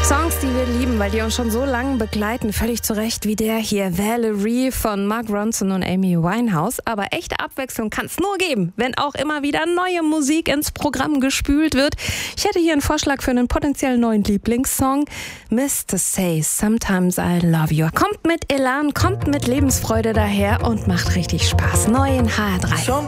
Songs, die wir lieben, weil die uns schon so lange begleiten, völlig zu Recht, wie der hier, Valerie von Mark Ronson und Amy Winehouse. Aber echte Abwechslung kann es nur geben, wenn auch immer wieder neue Musik ins Programm gespült wird. Ich hätte hier einen Vorschlag für einen potenziell neuen Lieblingssong. Mr. Say Sometimes I Love You. Kommt mit Elan, kommt mit Lebensfreude daher und macht richtig Spaß. Neu in HR3.